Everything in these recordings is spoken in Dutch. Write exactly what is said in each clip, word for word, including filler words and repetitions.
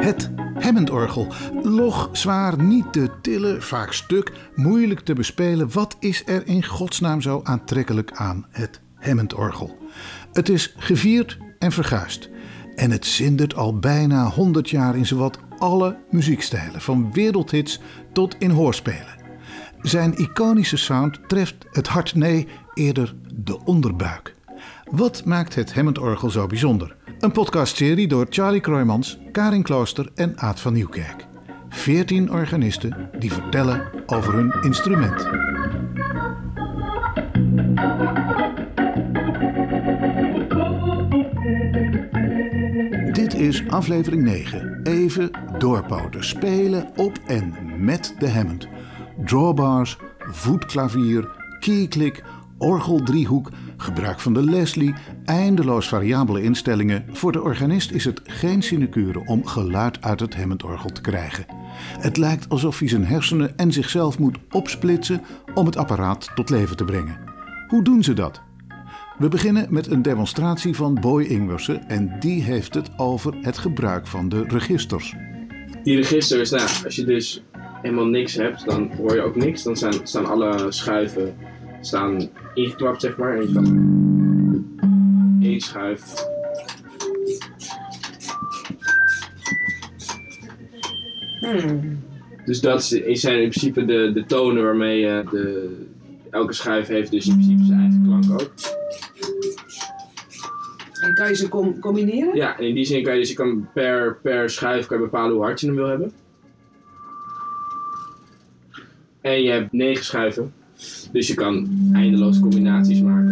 Het Hammondorgel. Log, zwaar, niet te tillen, vaak stuk, moeilijk te bespelen. Wat is er in godsnaam zo aantrekkelijk aan het Hammondorgel? Het is gevierd en verguisd. En het zindert al bijna honderd jaar in zowat alle muziekstijlen, van wereldhits tot in hoorspelen. Zijn iconische sound treft het hart, nee, eerder de onderbuik. Wat maakt het Hammondorgel zo bijzonder? Een podcastserie door Charlie Kroijmans, Karin Klooster en Aad van Nieuwkerk. Veertien organisten die vertellen over hun instrument. Dit is aflevering negen. Even doorpoten, spelen op en met de Hammond. Drawbars, voetklavier, keyklick, orgeldriehoek, gebruik van de Leslie, eindeloos variabele instellingen. Voor de organist is het geen sinecure om geluid uit het Hammondorgel te krijgen. Het lijkt alsof hij zijn hersenen en zichzelf moet opsplitsen om het apparaat tot leven te brengen. Hoe doen ze dat? We beginnen met een demonstratie van Boy Ingwersen en die heeft het over het gebruik van de registers. Die registers, nou, als je dus helemaal niks hebt, dan hoor je ook niks. Dan staan, staan alle schuiven staan ingeklapt, zeg maar. En je kan één schuif hmm. Dus dat zijn in principe de, de tonen waarmee je de, elke schuif heeft dus in principe zijn eigen klank ook. En kan je ze com- combineren? Ja, en in die zin kan je dus je kan per, per schuif kan je bepalen hoe hard je hem wil hebben. En je hebt negen schuiven. Dus je kan eindeloos combinaties maken.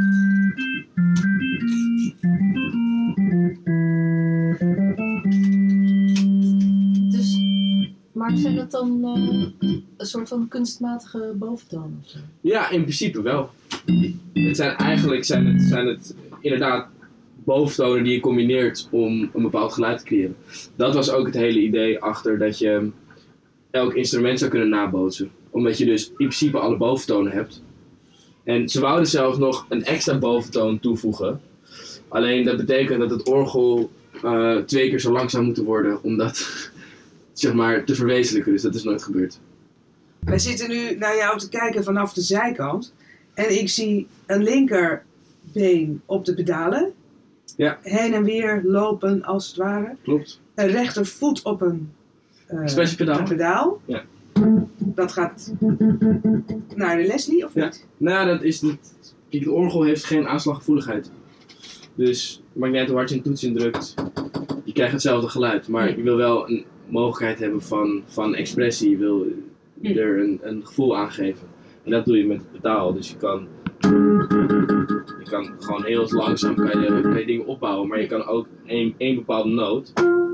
Dus, maar zijn dat dan uh, een soort van kunstmatige boventonen? Of zo? Ja, in principe wel. Het zijn eigenlijk zijn het, zijn het inderdaad boventonen die je combineert om een bepaald geluid te creëren. Dat was ook het hele idee achter dat je elk instrument zou kunnen nabootsen. Omdat je dus in principe alle boventonen hebt. En ze wouden zelfs nog een extra boventoon toevoegen. Alleen dat betekent dat het orgel uh, twee keer zo lang zou moeten worden om dat zeg maar, te verwezenlijken. Dus dat is nooit gebeurd. Wij zitten nu naar jou te kijken vanaf de zijkant. En ik zie een linkerbeen op de pedalen. Ja. Heen en weer lopen als het ware. Klopt. Een rechtervoet op een uh, expressiepedaal. pedaal. Ja. Dat gaat naar de Leslie, of ja. niet? Nou, dat is niet. Kijk, de orgel heeft geen aanslaggevoeligheid. Dus het maakt niet uit hoe hard je een toets indrukt. Je krijgt hetzelfde geluid. Maar je wil wel een mogelijkheid hebben van, van expressie. Je wil er een, een gevoel aan geven. En dat doe je met het pedaal. Dus je kan, je kan gewoon heel langzaam kan je, kan je dingen opbouwen. Maar je kan ook één, één bepaalde noot.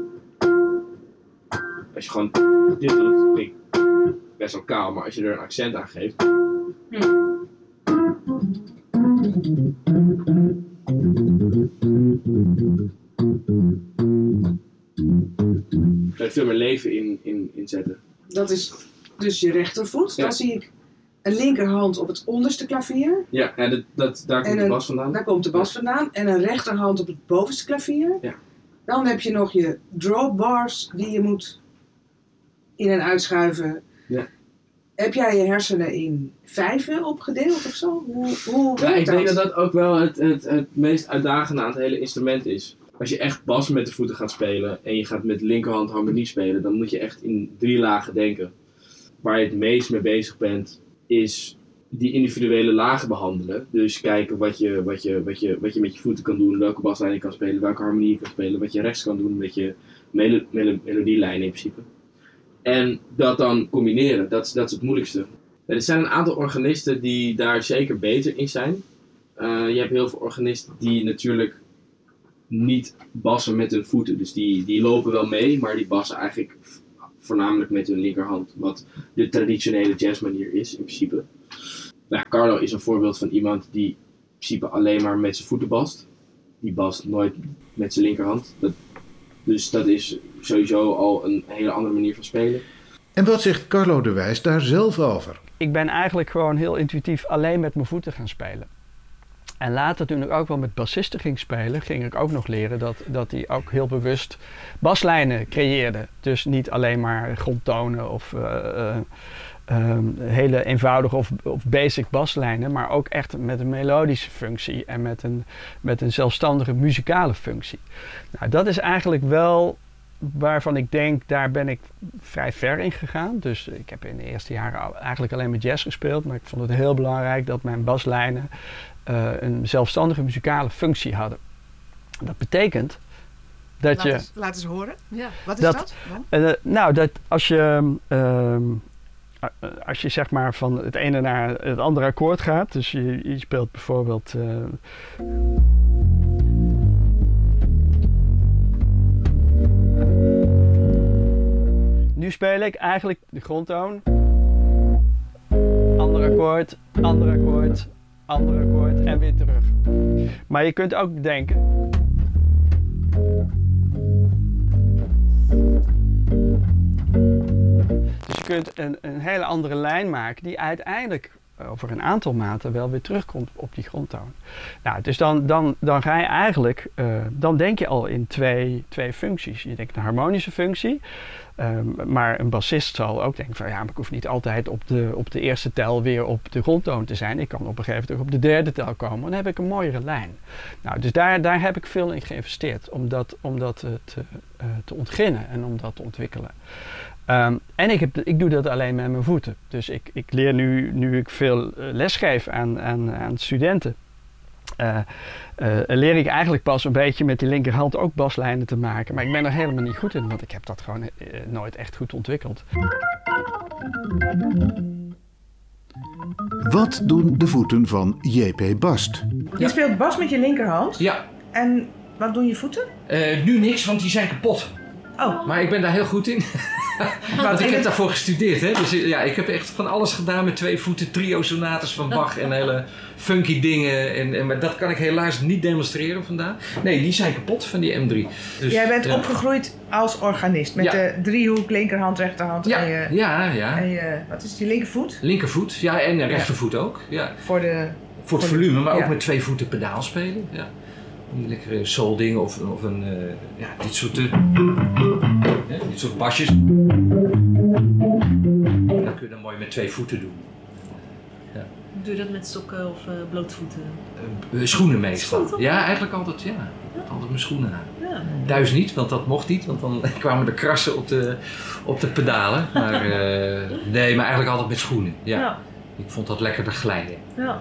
Als je gewoon dit doet, klinkt best wel kaal, maar als je er een accent aan geeft. Kan je veel meer leven in, in, in zetten. Dat is dus je rechtervoet. Ja. Dan zie ik een linkerhand op het onderste klavier. Ja, en dat, dat, daar komt en de een, bas vandaan. Daar komt de bas vandaan. En een rechterhand op het bovenste klavier. Ja. Dan heb je nog je drawbars die je moet in- en uitschuiven. Ja. Heb jij je hersenen in vijven opgedeeld of zo? Hoe, hoe Ja, werkt ik denk dat? dat dat ook wel het, het, het meest uitdagende aan het hele instrument is. Als je echt bas met de voeten gaat spelen en je gaat met de linkerhand harmonie spelen, dan moet je echt in drie lagen denken. Waar je het meest mee bezig bent, is die individuele lagen behandelen. Dus kijken wat je, wat je, wat je, wat je met je voeten kan doen, welke baslijn je kan spelen, welke harmonie je kan spelen, wat je rechts kan doen met je melo- melo- melodielijnen in principe. En dat dan combineren, dat is, dat is het moeilijkste. Er zijn een aantal organisten die daar zeker beter in zijn. Uh, je hebt heel veel organisten die natuurlijk niet bassen met hun voeten. Dus die, die lopen wel mee, maar die bassen eigenlijk voornamelijk met hun linkerhand. Wat de traditionele jazzmanier is in principe. Nou, Carlo is een voorbeeld van iemand die in principe alleen maar met zijn voeten bast. Die bast nooit met zijn linkerhand. Dat, dus dat is sowieso al een hele andere manier van spelen. En wat zegt Carlo de Wijs daar zelf over? Ik ben eigenlijk gewoon heel intuïtief alleen met mijn voeten gaan spelen. En later, toen ik ook wel met bassisten ging spelen, ging ik ook nog leren dat, dat die ook heel bewust baslijnen creëerde. Dus niet alleen maar grondtonen of uh, uh, um, hele eenvoudige of, of basic baslijnen, maar ook echt met een melodische functie en met een, met een zelfstandige muzikale functie. Nou, dat is eigenlijk wel waarvan ik denk, daar ben ik vrij ver in gegaan. Dus ik heb in de eerste jaren eigenlijk alleen met jazz gespeeld, maar ik vond het heel belangrijk dat mijn baslijnen uh, een zelfstandige muzikale functie hadden. Dat betekent dat laat je... Eens, laat eens horen. Ja. Wat is dat? dat? Uh, nou, dat als je... Uh, als je zeg maar van het ene naar het andere akkoord gaat, dus je, je speelt bijvoorbeeld... Uh, nu speel ik eigenlijk de grondtoon, ander akkoord, ander akkoord, ander akkoord en weer terug. Maar je kunt ook bedenken. Dus je kunt een, een hele andere lijn maken die uiteindelijk over een aantal maten wel weer terugkomt op die grondtoon. Nou, dus dan, dan, dan ga je eigenlijk, uh, dan denk je al in twee, twee functies. Je denkt een harmonische functie, um, maar een bassist zal ook denken van ja, maar ik hoef niet altijd op de, op de eerste tel weer op de grondtoon te zijn. Ik kan op een gegeven moment op de derde tel komen en dan heb ik een mooiere lijn. Nou, dus daar, daar heb ik veel in geïnvesteerd om dat, om dat uh, te, uh, te ontginnen en om dat te ontwikkelen. Um, en ik, heb, ik doe dat alleen met mijn voeten. Dus ik, ik leer nu, nu ik veel uh, lesgeef aan, aan, aan studenten, uh, uh, leer ik eigenlijk pas een beetje met die linkerhand ook baslijnen te maken. Maar ik ben er helemaal niet goed in, want ik heb dat gewoon uh, nooit echt goed ontwikkeld. Wat doen de voeten van J P Bast? Je speelt bas met je linkerhand. Ja, En wat doen je voeten? uh, nu niks, want die zijn kapot. Oh, Maar ik ben daar heel goed in. Want ik heb daarvoor gestudeerd. Hè? Dus ja, ik heb echt van alles gedaan met twee voeten. Trio-sonates van Bach en hele funky dingen. En, en, maar dat kan ik helaas niet demonstreren vandaag. Nee, die zijn kapot van die M drie. Dus, jij bent ja. opgegroeid als organist. Met Ja. de driehoek, linkerhand, rechterhand. Ja, en je, ja, ja. en je, wat is het, je linkervoet? Linkervoet, ja, en de rechtervoet ook. Ja. Voor de... Voor het volume, maar ook ja. met twee voeten pedaal spelen. Ja. Die lekkere soul dingen of, of een, uh, ja, dit soort, uh, ja, dit soort basjes. Dat kun je dan mooi met twee voeten doen. Ja. Doe je dat met sokken of uh, blootvoeten? Uh, uh, schoenen meestal. Schoenen? Ja, eigenlijk altijd, ja. Altijd mijn schoenen aan. Ja. Thuis niet, want dat mocht niet, want dan kwamen er krassen op de, op de pedalen. Maar uh, nee, maar eigenlijk altijd met schoenen. Ja. Ja. Ik vond dat lekkerder glijden. Ja.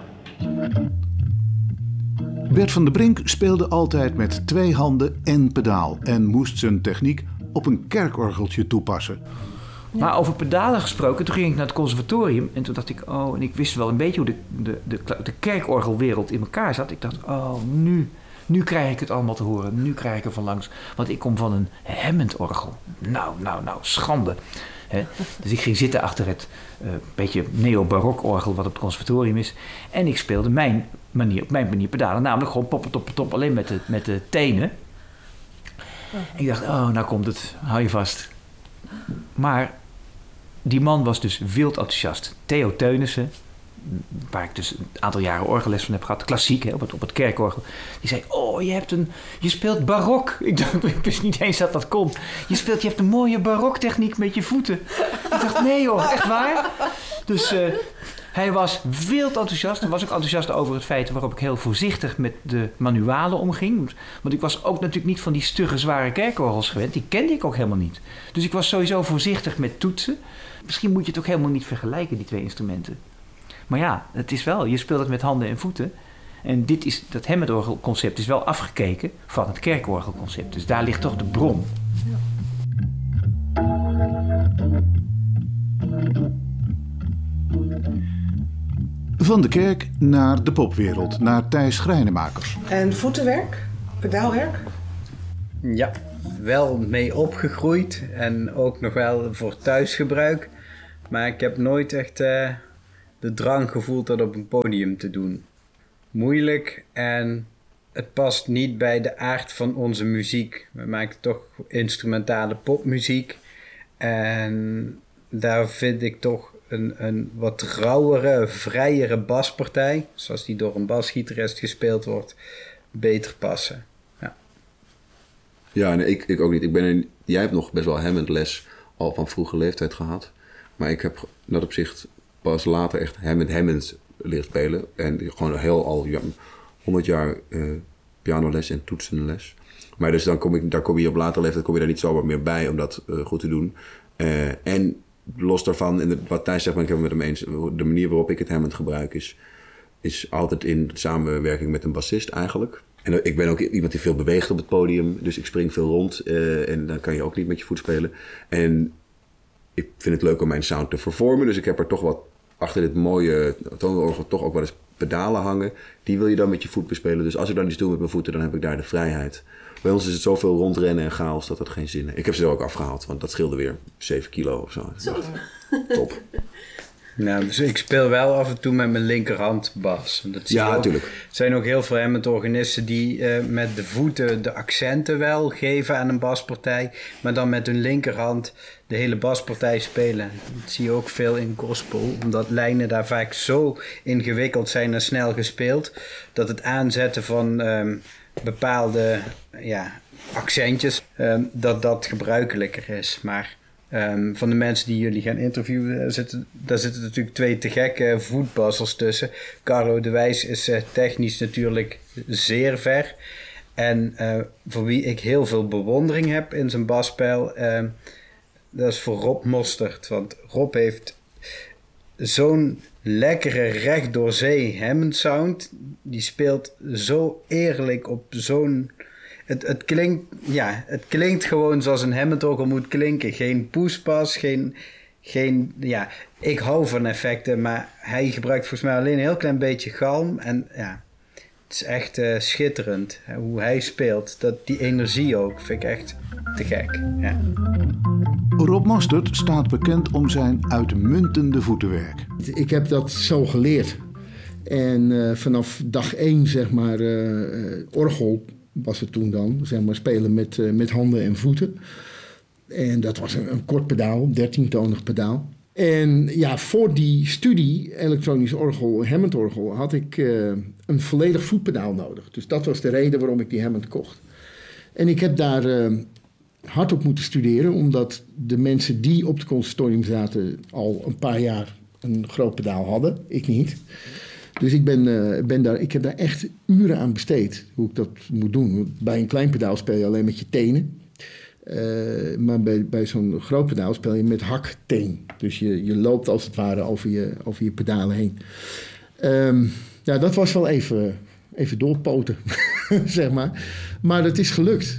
Bert van der Brink speelde altijd met twee handen en pedaal en moest zijn techniek op een kerkorgeltje toepassen. Maar over pedalen gesproken, toen ging ik naar het conservatorium en toen dacht ik, oh, en ik wist wel een beetje hoe de, de, de, de kerkorgelwereld in elkaar zat. Ik dacht, oh, nu, nu krijg ik het allemaal te horen, nu krijg ik er van langs. Want ik kom van een Hammond-orgel. Nou, nou, nou, schande. He? Dus ik ging zitten achter het uh, beetje neo-barokorgel wat op het conservatorium is. En ik speelde mijn manier, op mijn manier pedalen, namelijk gewoon pop, top, top, alleen met de, met de tenen. En ik dacht, oh, nou komt het, hou je vast. Maar die man was dus wild enthousiast. Theo Teunissen, waar ik dus een aantal jaren orgelles van heb gehad, klassiek, hè, op, het, op het kerkorgel. Die zei, oh, je, hebt een, je speelt barok. Ik, dacht, ik wist niet eens dat dat kon. Je, speelt, je hebt een mooie baroktechniek met je voeten. Ik dacht, nee joh, echt waar? Dus uh, hij was wild enthousiast. Hij was ook enthousiast over het feit waarop ik heel voorzichtig met de manualen omging. Want ik was ook natuurlijk niet van die stugge, zware kerkorgels gewend. Die kende ik ook helemaal niet. Dus ik was sowieso voorzichtig met toetsen. Misschien moet je het ook helemaal niet vergelijken, die twee instrumenten. Maar ja, het is wel, je speelt het met handen en voeten. En dit is, dat Hammond-orgelconcept is wel afgekeken van het kerkorgelconcept. Dus daar ligt toch de bron. Ja. Van de kerk naar de popwereld, naar Thijs Grijnemakers. En voetenwerk? Pedaalwerk? Ja, wel mee opgegroeid en ook nog wel voor thuisgebruik. Maar ik heb nooit echt uh, de drang gevoeld dat op een podium te doen. Moeilijk en het past niet bij de aard van onze muziek. We maken toch instrumentale popmuziek. En daar vind ik toch een, een wat rauwere, vrijere baspartij, zoals die door een basgitarist gespeeld wordt, beter passen. Ja, ja nee, ik, ik ook niet. Ik ben in, jij hebt nog best wel Hammond les al van vroege leeftijd gehad. Maar ik heb in dat opzicht pas later echt Hammond Hammond leren spelen. En gewoon heel al honderd jaar uh, pianoles en toetsenles. Maar dus dan kom ik, daar kom je op later leeftijd kom je daar niet zomaar meer bij om dat uh, goed te doen. Uh, en los daarvan, en wat Thijs zegt, ben ik het met hem eens. De manier waarop ik het Hammond gebruik is, is altijd in samenwerking met een bassist eigenlijk. En uh, ik ben ook iemand die veel beweegt op het podium. Dus ik spring veel rond. Uh, en dan kan je ook niet met je voet spelen. En ik vind het leuk om mijn sound te vervormen. Dus ik heb er toch wat achter dit mooie toonorgel toch ook wel eens pedalen hangen. Die wil je dan met je voet bespelen. Dus als ik dan iets doe met mijn voeten, dan heb ik daar de vrijheid. Bij ons is het zoveel rondrennen en chaos dat dat geen zin heeft. Ik heb ze er ook afgehaald, want dat scheelde weer zeven kilo of zo. Zo. Top. Nou, dus ik speel wel af en toe met mijn linkerhand bas. Dat zie ja, je natuurlijk. Er zijn ook heel veel Hammond-organisten die uh, met de voeten de accenten wel geven aan een baspartij, maar dan met hun linkerhand de hele baspartij spelen. Dat zie je ook veel in gospel, omdat lijnen daar vaak zo ingewikkeld zijn en snel gespeeld, dat het aanzetten van um, bepaalde ja, accentjes, um, dat dat gebruikelijker is. Maar Um, van de mensen die jullie gaan interviewen, daar zitten, daar zitten natuurlijk twee te gekke voetbassers tussen. Carlo de Wijs is uh, technisch natuurlijk zeer ver. En uh, voor wie ik heel veel bewondering heb in zijn basspel, uh, dat is voor Rob Mostert. Want Rob heeft zo'n lekkere recht door zee Hammond sound. Die speelt zo eerlijk op zo'n... Het, het, klinkt, ja, het klinkt gewoon zoals een Hammond-orgel moet klinken. Geen poespas, geen, geen... Ja, ik hou van effecten, maar hij gebruikt volgens mij alleen een heel klein beetje galm. En ja, het is echt uh, schitterend hè, hoe hij speelt. Dat, die energie ook, vind ik echt te gek. Ja. Rob Mostert staat bekend om zijn uitmuntende voetenwerk. Ik heb dat zo geleerd. En uh, vanaf dag één, zeg maar, uh, orgel... was het toen dan, zeg maar, spelen met, uh, met handen en voeten. En dat was een, een kort pedaal, dertientonig pedaal. En ja, voor die studie elektronisch orgel, Hammond-orgel, had ik uh, een volledig voetpedaal nodig. Dus dat was de reden waarom ik die Hammond kocht. En ik heb daar uh, hard op moeten studeren, omdat de mensen die op het conservatorium zaten al een paar jaar een groot pedaal hadden. Ik niet. Dus ik, ben, uh, ben daar, ik heb daar echt uren aan besteed, hoe ik dat moet doen. Bij een klein pedaal speel je alleen met je tenen. Uh, maar bij, bij zo'n groot pedaal speel je met hakteen. Dus je, je loopt als het ware over je, over je pedalen heen. Um, ja, dat was wel even, even doorpoten, zeg maar. Maar het is gelukt.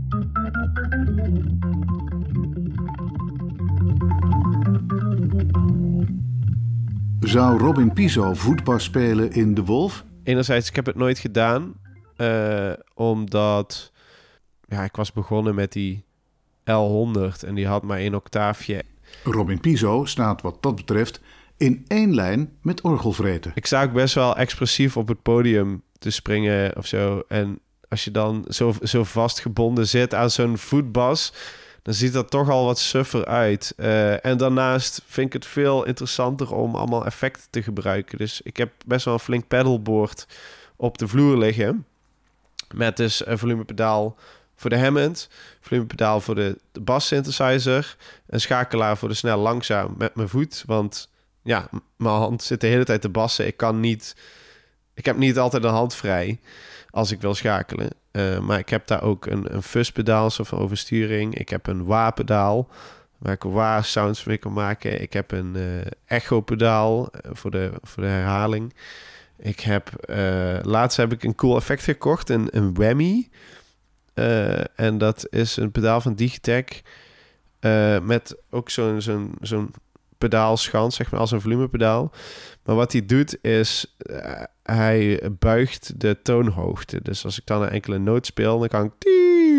Zou Robin Piso voetbas spelen in De Wolf? Enerzijds, ik heb het nooit gedaan. Uh, omdat... Ja, ik was begonnen met die L honderd en die had maar één octaafje. Robin Piso staat wat dat betreft in één lijn met orgelvreten. Ik sta ook best wel expressief op het podium te springen of zo. En als je dan zo, zo vastgebonden zit aan zo'n voetbas, dan ziet dat toch al wat suffer uit. Uh, en daarnaast vind ik het veel interessanter om allemaal effecten te gebruiken. Dus ik heb best wel een flink pedalboard op de vloer liggen. Met dus een volumepedaal voor de Hammond, volumepedaal voor de, de bass synthesizer, een schakelaar voor de snel langzaam met mijn voet. Want ja, m- mijn hand zit de hele tijd te bassen. Ik kan niet... Ik heb niet altijd een hand vrij als ik wil schakelen. Uh, maar ik heb daar ook een, een fuzzpedaal, zo van oversturing. Ik heb een wah-pedaal, waar ik wah-sounds mee kan maken. Ik heb een uh, echo-pedaal voor de, voor de herhaling. Ik heb... Uh, laatst heb ik een cool effect gekocht, een, een whammy. Uh, en dat is een pedaal van Digitech. Uh, met ook zo'n, zo'n, zo'n pedaalschans, zeg maar, als een volumepedaal. Maar wat hij doet is... Uh, hij buigt de toonhoogte. Dus als ik dan een enkele noot speel, dan kan ik...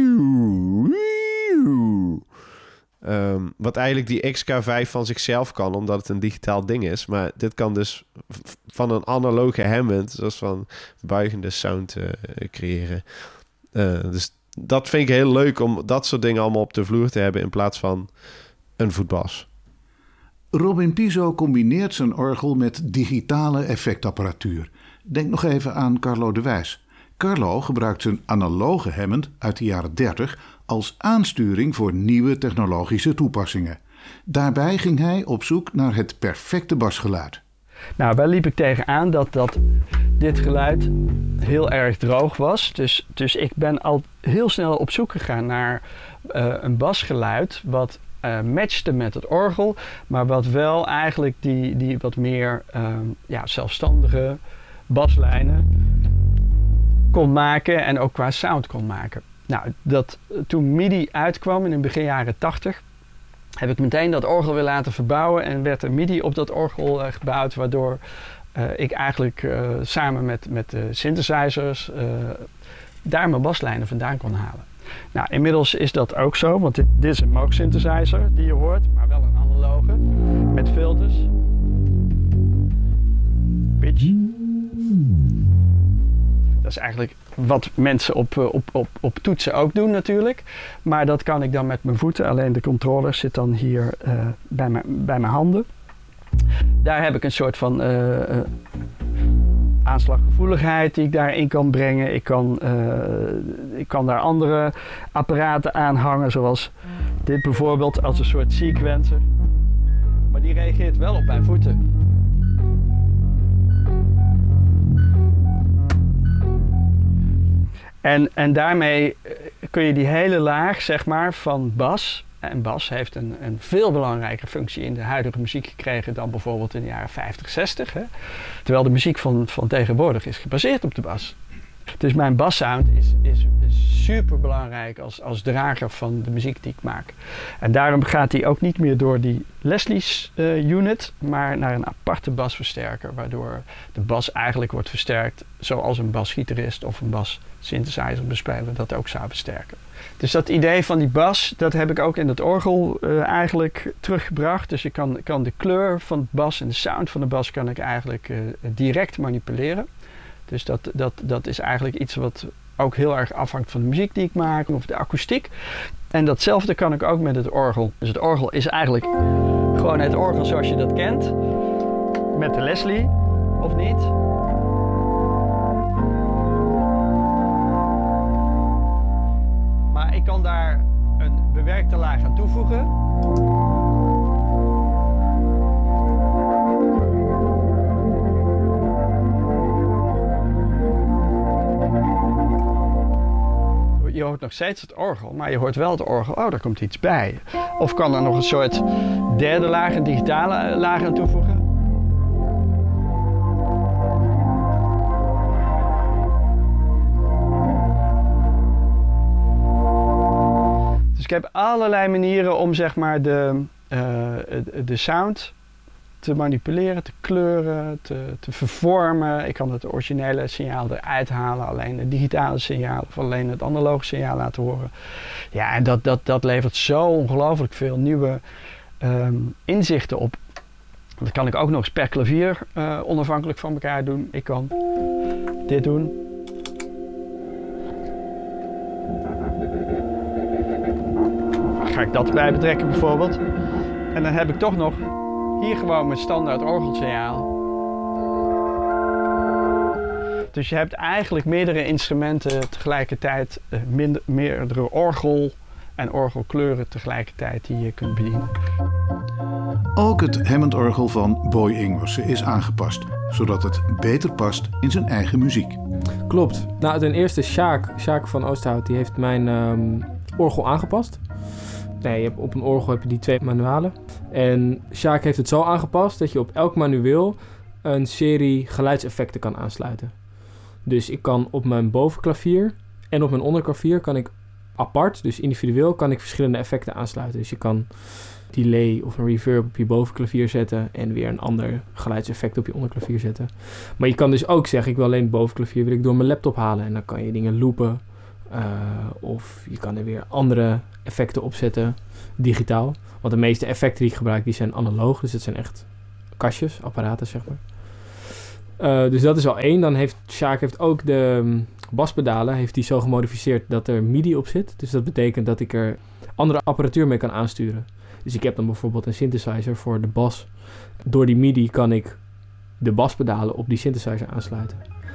Um, wat eigenlijk die X K vijf van zichzelf kan, omdat het een digitaal ding is. Maar dit kan dus v- van een analoge Hammond, zoals van buigende sound uh, creëren. Uh, dus dat vind ik heel leuk om dat soort dingen allemaal op de vloer te hebben in plaats van een voetbas. Robin Piso combineert zijn orgel met digitale effectapparatuur. Denk nog even aan Carlo de Wijs. Carlo gebruikt zijn analoge Hammond uit de jaren dertig als aansturing voor nieuwe technologische toepassingen. Daarbij ging hij op zoek naar het perfecte basgeluid. Nou, waar liep ik tegenaan dat, dat dit geluid heel erg droog was. Dus, dus ik ben al heel snel op zoek gegaan naar uh, een basgeluid wat uh, matchte met het orgel, maar wat wel eigenlijk die, die wat meer uh, ja, zelfstandige baslijnen kon maken en ook qua sound kon maken. Nou, dat, toen MIDI uitkwam in de begin jaren tachtig, heb ik meteen dat orgel weer laten verbouwen en werd er MIDI op dat orgel uh, gebouwd, waardoor uh, ik eigenlijk uh, samen met, met de synthesizers uh, daar mijn baslijnen vandaan kon halen. Nou, inmiddels is dat ook zo, want dit, dit is een Moog synthesizer die je hoort, maar wel een analoge met filters. Pitch. Dat is eigenlijk wat mensen op, op, op, op toetsen ook doen natuurlijk. Maar dat kan ik dan met mijn voeten. Alleen de controller zit dan hier uh, bij, mijn, bij mijn handen. Daar heb ik een soort van uh, uh, aanslaggevoeligheid die ik daarin kan brengen. Ik kan, uh, ik kan daar andere apparaten aan hangen, zoals dit bijvoorbeeld als een soort sequencer. Maar die reageert wel op mijn voeten. En, en daarmee kun je die hele laag, zeg maar, van bas. En bas heeft een, een veel belangrijke functie in de huidige muziek gekregen dan bijvoorbeeld in de jaren vijftig, zestig. Hè? Terwijl de muziek van, van tegenwoordig is gebaseerd op de bas. Dus mijn bassound is, is, is super belangrijk als, als drager van de muziek die ik maak. En daarom gaat die ook niet meer door die Leslie's uh, unit, maar naar een aparte basversterker, waardoor de bas eigenlijk wordt versterkt zoals een basgitarist of een bas synthesizer bespeler dat ook zou versterken. Dus dat idee van die bas, dat heb ik ook in het orgel uh, eigenlijk teruggebracht. Dus je kan, kan de kleur van de bas en de sound van de bas kan ik eigenlijk uh, direct manipuleren. Dus dat, dat, dat is eigenlijk iets wat ook heel erg afhangt van de muziek die ik maak of de akoestiek. En datzelfde kan ik ook met het orgel. Dus het orgel is eigenlijk gewoon het orgel zoals je dat kent. Met de Leslie, of niet? Maar ik kan daar een bewerkte laag aan toevoegen. Je hoort nog steeds het orgel, maar je hoort wel het orgel. Oh, daar komt iets bij. Of kan er nog een soort derde laag, een digitale laag aan toevoegen. Dus ik heb allerlei manieren om zeg maar de, uh, de sound te manipuleren, te kleuren, te, te vervormen. Ik kan het originele signaal eruit halen, alleen het digitale signaal of alleen het analoge signaal laten horen. Ja, en dat, dat, dat levert zo ongelooflijk veel nieuwe um, inzichten op. Dat kan ik ook nog eens per klavier uh, onafhankelijk van elkaar doen. Ik kan dit doen. Ga ik dat bij betrekken bijvoorbeeld. En dan heb ik toch nog hier gewoon mijn standaard orgelsignaal. Dus je hebt eigenlijk meerdere instrumenten tegelijkertijd, uh, minder, meerdere orgel en orgelkleuren tegelijkertijd die je kunt bedienen. Ook het Hammond-orgel van Boy Ingwersen is aangepast, zodat het beter past in zijn eigen muziek. Klopt. Nou, ten eerste Sjaak, Sjaak van Oosthout, die heeft mijn um, orgel aangepast. Nee, je hebt op een orgel heb je die twee manualen. En Sjaak heeft het zo aangepast dat je op elk manueel een serie geluidseffecten kan aansluiten. Dus ik kan op mijn bovenklavier en op mijn onderklavier kan ik apart, dus individueel, kan ik verschillende effecten aansluiten. Dus je kan delay of een reverb op je bovenklavier zetten en weer een ander geluidseffect op je onderklavier zetten. Maar je kan dus ook zeggen, ik wil alleen het bovenklavier wil ik door mijn laptop halen en dan kan je dingen loopen. Uh, of je kan er weer andere effecten opzetten, digitaal. Want de meeste effecten die ik gebruik, die zijn analoog. Dus het zijn echt kastjes, apparaten, zeg maar. Uh, dus dat is al één. Dan heeft Sjaak heeft ook de um, baspedalen heeft hij zo gemodificeerd dat er MIDI op zit. Dus dat betekent dat ik er andere apparatuur mee kan aansturen. Dus ik heb dan bijvoorbeeld een synthesizer voor de bas. Door die MIDI kan ik de baspedalen op die synthesizer aansluiten.